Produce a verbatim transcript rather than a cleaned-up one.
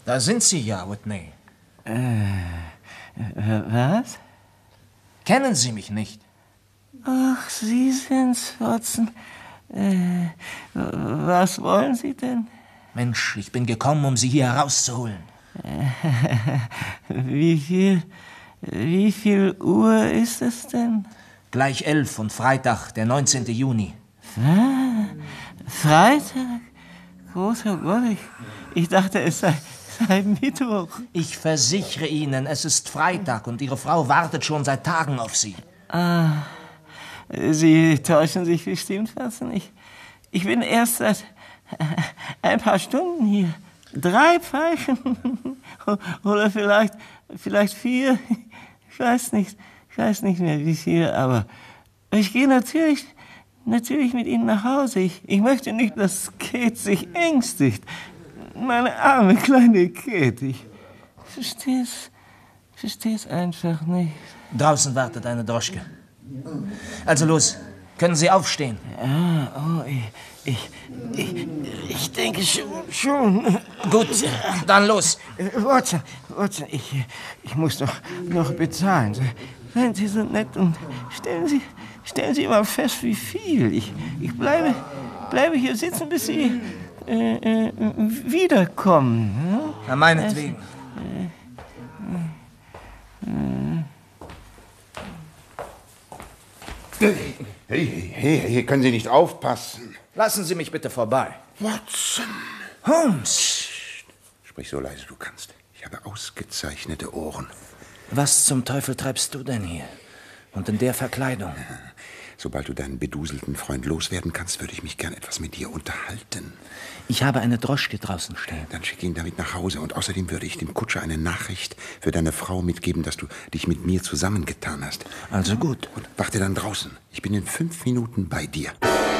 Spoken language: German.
Da sind Sie ja, Whitney. Äh, was? Kennen Sie mich nicht? Ach, Sie sind's, Watson. Äh, was wollen Sie denn? Mensch, ich bin gekommen, um Sie hier herauszuholen. Wie viel, wie viel Uhr ist es denn? Gleich elf und Freitag, der neunzehnten Juni. Ah, Freitag? Großer Gott, ich, ich dachte, es sei, sei Mittwoch. Ich versichere Ihnen, es ist Freitag und Ihre Frau wartet schon seit Tagen auf Sie. Ah, Sie täuschen sich bestimmt, Watson. Ich, ich bin erst seit ein paar Stunden hier. Drei Pfeifen. Oder vielleicht, vielleicht vier. Ich weiß nicht, ich weiß nicht mehr wie viel, aber ich gehe natürlich, natürlich mit Ihnen nach Hause. Ich, ich möchte nicht, dass Kate sich ängstigt. Meine arme kleine Kate. Ich verstehe es, verstehe es einfach nicht. Draußen wartet eine Droschke. Also los, können Sie aufstehen? Ja, oh, ich, ich, ich, ich denke schon, schon. Gut, dann los. Watson, Watson, ich, ich muss doch noch bezahlen. Seien Sie so nett und stellen Sie, stellen Sie mal fest, wie viel. Ich, ich bleibe, bleibe hier sitzen, bis Sie äh, äh, wiederkommen. Na, meinetwegen. Hey, hey, hey, hier können Sie nicht aufpassen. Lassen Sie mich bitte vorbei. Watson. Holmes. Sprich so leise du kannst. Ich habe ausgezeichnete Ohren. Was zum Teufel treibst du denn hier? Und in der Verkleidung? Sobald du deinen beduselten Freund loswerden kannst, würde ich mich gern etwas mit dir unterhalten. Ich habe eine Droschke draußen stehen. Dann schick ihn damit nach Hause. Und außerdem würde ich dem Kutscher eine Nachricht für deine Frau mitgeben, dass du dich mit mir zusammengetan hast. Also gut. Und warte dann draußen. Ich bin in fünf Minuten bei dir.